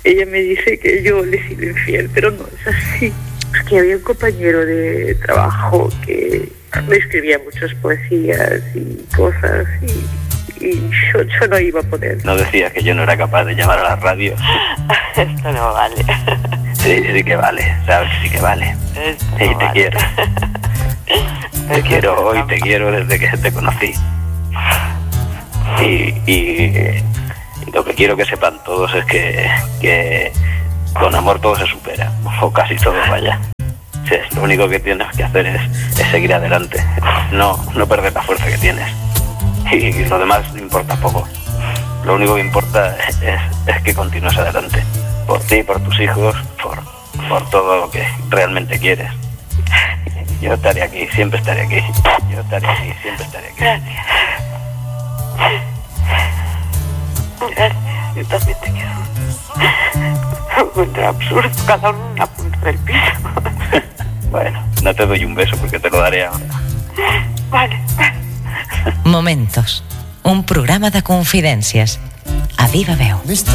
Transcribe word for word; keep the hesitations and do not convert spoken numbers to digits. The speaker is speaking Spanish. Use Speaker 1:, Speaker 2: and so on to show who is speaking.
Speaker 1: ella me dice que yo le he sido infiel, pero no es así. Es que había un compañero de trabajo que me escribía muchas poesías y cosas y, y yo, yo no iba a poder.
Speaker 2: No decía que yo no era capaz de llamar a la radio.
Speaker 3: Esto no vale.
Speaker 2: Sí, sí que vale, sabes, sí que vale.
Speaker 3: Esto
Speaker 2: Sí,
Speaker 3: no
Speaker 2: te
Speaker 3: vale.
Speaker 2: quiero. Te quiero hoy, te quiero desde que te conocí. Y, y, y lo que quiero que sepan todos es que, que con amor todo se supera, o casi todo, vaya. Sí, lo único que tienes que hacer es, es seguir adelante, no, no perder la fuerza que tienes. Y lo demás importa poco. Lo único que importa es, es que continúes adelante. Por ti, por tus hijos, por, por todo lo que realmente quieres. Yo estaré aquí, siempre estaré aquí. Yo estaré aquí, siempre estaré aquí.
Speaker 3: Gracias. Gracias, yo también te quiero. Me encuentro absurdo, cada uno en una punta del piso.
Speaker 2: Bueno, no te doy un beso porque te lo daré ahora.
Speaker 3: Vale.
Speaker 4: Momentos, un programa de confidències. A Viva Veu.